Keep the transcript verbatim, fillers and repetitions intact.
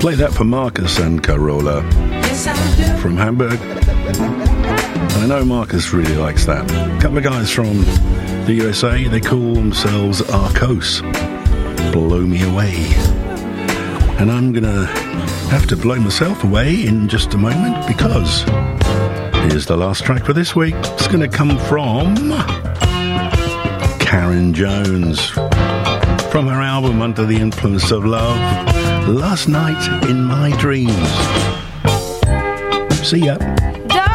Play that for Marcus and Carola from Hamburg. I know Marcus really likes that. A couple of guys from the U S A, they call themselves Arcos. Blow Me Away. And I'm gonna have to blow myself away in just a moment, because here's the last track for this week. It's gonna come from Karen Jones, from her album Under the Influence of Love, Last Night in My Dreams. See ya.